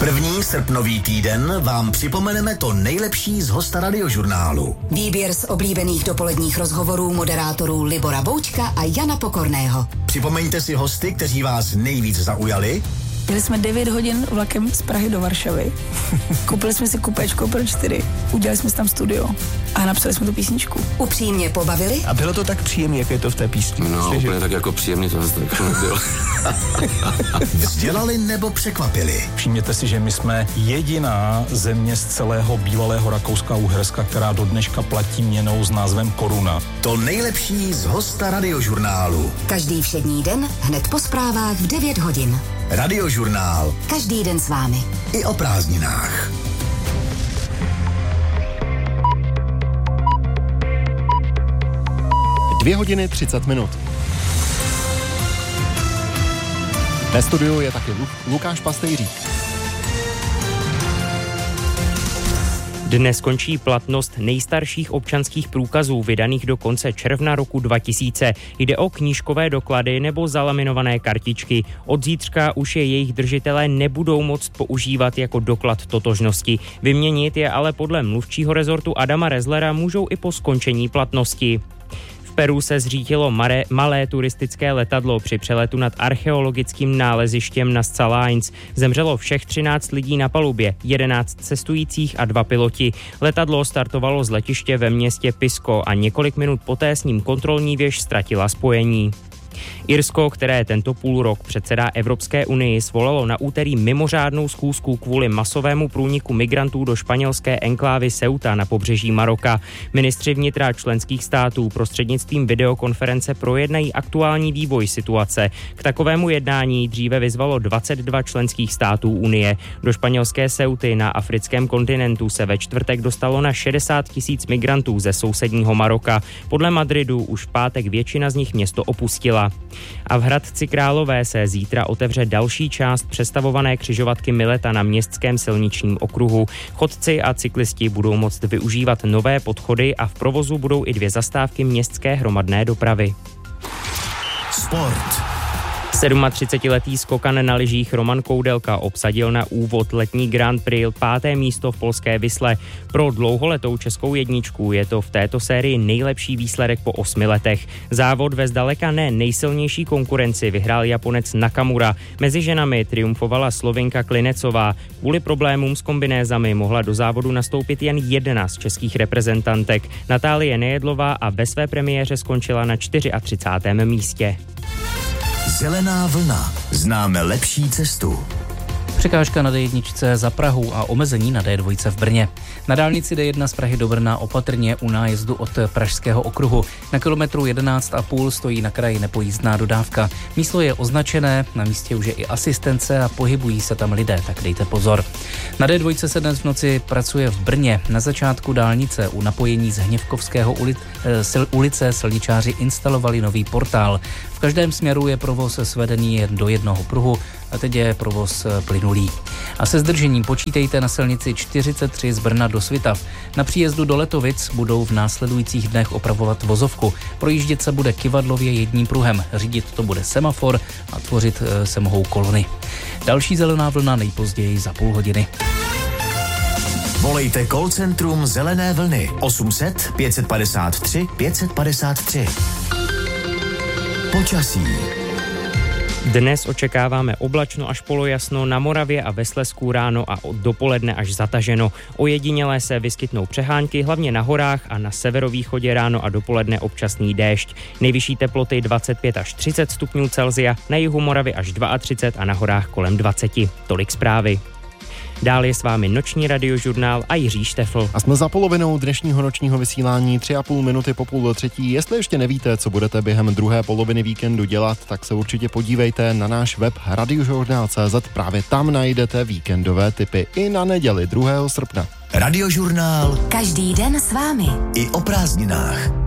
První srpnový týden vám připomeneme to nejlepší z hosta Radiožurnálu. Výběr z oblíbených dopoledních rozhovorů moderátorů Libora Boučka a Jana Pokorného. Připomeňte si hosty, kteří vás nejvíc zaujali. Jeli jsme 9 hodin vlakem z Prahy do Varšavy. Koupili jsme si kupéčko pro 4. Udělali jsme si tam studio a napsali jsme tu písničku. Upřímně pobavili. A bylo to tak příjemné, jak je to v té písni? No, úplně tak jako příjemný to zase tak nebylo. Vzdělali nebo překvapili. Všimněte si, že my jsme jediná země z celého bývalého Rakouska a Uherska, která do dneška platí měnou s názvem koruna. To nejlepší z hosta Radiožurnálu. Každý všední den hned po zprávách v 9 hodin. Radiožurnál. Každý den s vámi. I o prázdninách. Dvě hodiny 30 minut. Ve studiu je taky Lukáš Pastejřík. Dnes končí platnost nejstarších občanských průkazů vydaných do konce června roku 2000. Jde o knížkové doklady nebo zalaminované kartičky. Od zítřka už je jejich držitelé nebudou moct používat jako doklad totožnosti. Vyměnit je ale podle mluvčího rezortu Adama Rezlera můžou i po skončení platnosti. V Peru se zřítilo malé turistické letadlo při přeletu nad archeologickým nálezištěm Nazca Lines. Zemřelo všech 13 lidí na palubě, 11 cestujících a 2 piloti. Letadlo startovalo z letiště ve městě Pisco a několik minut poté s ním kontrolní věž ztratila spojení. Irsko, které tento půlrok předsedá Evropské unii, svolalo na úterý mimořádnou schůzku kvůli masovému průniku migrantů do španělské enklávy Ceuta na pobřeží Maroka. Ministři vnitra členských států prostřednictvím videokonference projednají aktuální vývoj situace. K takovému jednání dříve vyzvalo 22 členských států Unie. Do španělské Ceuty na africkém kontinentu se ve čtvrtek dostalo na 60 000 migrantů ze sousedního Maroka. Podle Madridu už v pátek většina z nich město opustila. A v Hradci Králové se zítra otevře další část přestavované křižovatky Mileta na městském silničním okruhu. Chodci a cyklisti budou moct využívat nové podchody a v provozu budou i 2 zastávky městské hromadné dopravy. Sport. 37letý skokan na lyžích Roman Koudelka obsadil na úvod letní Grand Prix 5. místo v polské Visle. Pro dlouholetou českou jedničku je to v této sérii nejlepší výsledek po 8 letech. Závod ve zdaleka ne nejsilnější konkurenci vyhrál Japonec Nakamura. Mezi ženami triumfovala Slovinka Klinecová. Kvůli problémům s kombinézami mohla do závodu nastoupit jen jedna z českých reprezentantek. Natálie Nejedlová a ve své premiéře skončila na 34. místě. Zelená vlna. Známe lepší cestu. Překážka na D1 za Prahou a omezení na D2 v Brně. Na dálnici D1 z Prahy do Brna opatrně u nájezdu od Pražského okruhu. Na kilometru 11,5 stojí na kraji nepojízdná dodávka. Místo je označené, na místě už je i asistence a pohybují se tam lidé, tak dejte pozor. Na D2 se dnes v noci pracuje v Brně. Na začátku dálnice u napojení z Hněvkovského ulice silničáři instalovali nový portál. V každém směru je provoz svedený jen do jednoho pruhu a teď je provoz plynulý. A se zdržením počítejte na silnici 43 z Brna do Svitav. Na příjezdu do Letovic budou v následujících dnech opravovat vozovku. Projíždět se bude kyvadlově jedním pruhem. Řídit to bude semafor a tvořit se mohou kolony. Další zelená vlna nejpozději za půl hodiny. Volejte call centrum Zelené vlny 800 553 553. Počasí. Dnes očekáváme oblačno až polojasno, na Moravě a ve Slezsku ráno a dopoledne až zataženo. Ojedinělé se vyskytnou přehánky, hlavně na horách a na severovýchodě ráno a dopoledne občasný déšť. Nejvyšší teploty 25 až 30 stupňů Celsia, na jihu Moravy až 32 a na horách kolem 20. Tolik zprávy. Dál je s vámi noční radiožurnál a Jiří Štefl. A jsme za polovinou dnešního nočního vysílání, 3,5 minuty po 2:30. Jestli ještě nevíte, co budete během druhé poloviny víkendu dělat, tak se určitě podívejte na náš web radiožurnál.cz. Právě tam najdete víkendové tipy i na neděli 2. srpna. Radiožurnál. Každý den s vámi. I o prázdninách.